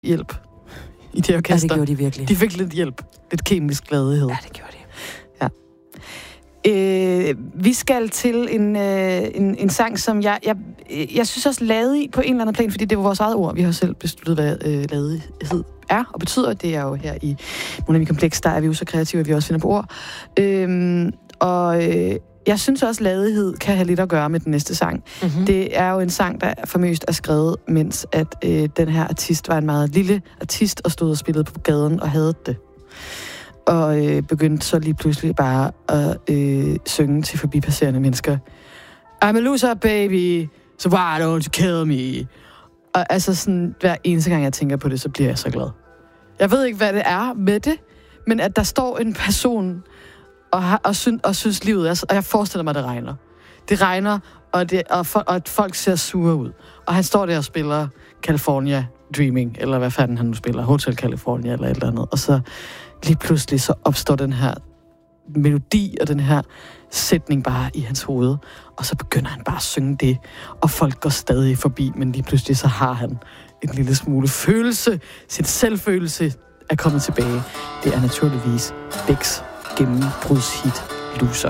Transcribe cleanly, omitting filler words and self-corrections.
hjælp i det orkester. Ja, det gjorde de virkelig. De fik lidt hjælp. Lidt kemisk glædelighed. Ja, det gjorde de. Vi skal til en sang, som jeg synes også ladig på en eller anden plan, fordi det var vores eget ord. Vi har selv besluttet, hvad ladighed er og betyder. Det er jo her i Monami Kompleks, der er vi jo så kreative, at vi også finder på ord. Jeg synes også, ladighed kan have lidt at gøre med den næste sang. Mm-hmm. Det er jo en sang, der formøst er skrevet, mens at den her artist var en meget lille artist og stod og spillede på gaden og havde det. Og begyndte så lige pludselig bare at synge til forbipasserende mennesker. I'm a loser, baby, so why don't you kill me? Og altså sådan, hver eneste gang jeg tænker på det, så bliver jeg så glad. Jeg ved ikke, hvad det er med det, men at der står en person og synes livet er... Og jeg forestiller mig, at det regner. Det regner, og at folk ser sure ud. Og han står der og spiller California Dreaming, eller hvad fanden han nu spiller, Hotel California eller et eller andet. Og så lige pludselig så opstår den her melodi og den her sætning bare i hans hoved. Og så begynder han bare at synge det, og folk går stadig forbi, men lige pludselig så har han en lille smule følelse. Sin selvfølelse er kommet tilbage. Det er naturligvis Becks gennembrudshit Loser.